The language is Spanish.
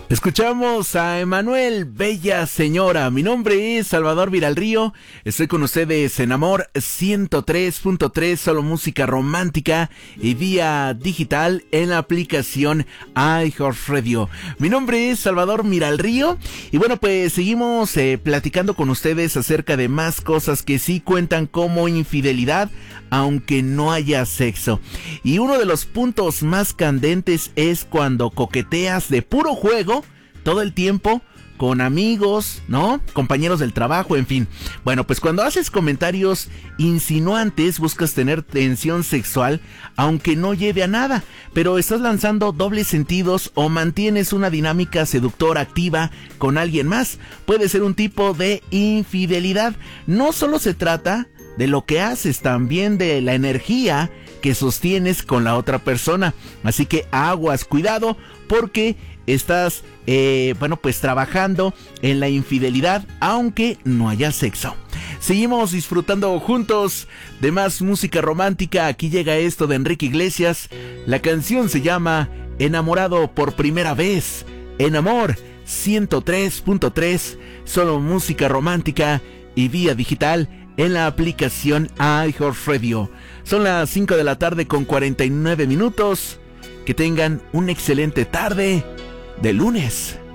Escuchamos a Emanuel, Bella Señora. Mi nombre es Salvador Viralrío. Estoy con ustedes en Amor 103.3, solo música romántica y vía digital en la aplicación iHeartRadio. Mi nombre es Salvador Viralrío y bueno, pues seguimos platicando con ustedes acerca de más cosas que sí cuentan como infidelidad, aunque no haya sexo. Y uno de los puntos más candentes es cuando coqueteas de puro juego todo el tiempo con amigos, ¿no? Compañeros del trabajo, en fin. Bueno, pues cuando haces comentarios insinuantes, buscas tener tensión sexual, aunque no lleve a nada, pero estás lanzando dobles sentidos o mantienes una dinámica seductora activa con alguien más. Puede ser un tipo de infidelidad. No solo se trata de lo que haces, también de la energía que sostienes con la otra persona. Así que aguas, cuidado, porque estás, pues trabajando en la infidelidad, aunque no haya sexo. Seguimos disfrutando juntos de más música romántica. Aquí llega esto de Enrique Iglesias. La canción se llama Enamorado por primera vez. En Amor 103.3, solo música romántica y vía digital en la aplicación iHeartRadio. Son las 5 de la tarde con 49 minutos. Que tengan una excelente tarde de lunes.